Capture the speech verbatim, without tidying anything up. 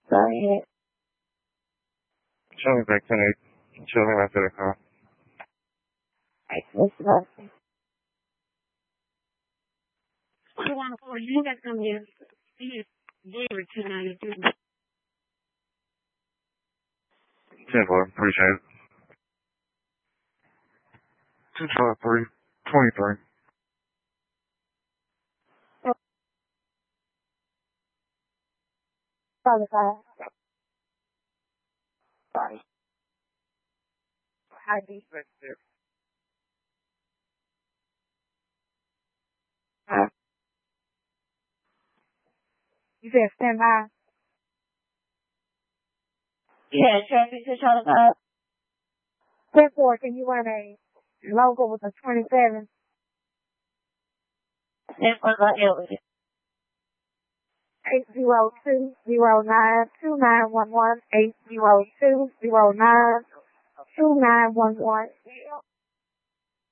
Go ahead. Show me back ten eight. Show me after the car. Let's go. Two one four, you got to come here. He is very two ninety-two. ten four, appreciate it. two five three, twenty-three. Qualified. Sorry. High beat. Uh, you said stand by. Yeah, sure. You should try to uh, ten four, can you run a logo with a twenty-seven? ten four, go ahead with it. eight zero two zero nine two nine one one, eight zero two zero nine two nine one one.